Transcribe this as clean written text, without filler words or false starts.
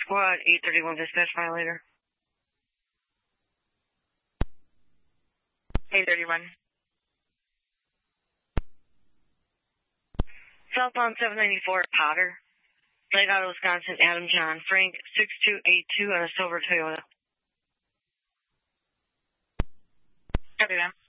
Squad 831 dispatch violator. 831. Southbound 794 at Potter. Late out of Wisconsin, Adam John Frank 6282 on a silver Toyota. Copy, ma'am.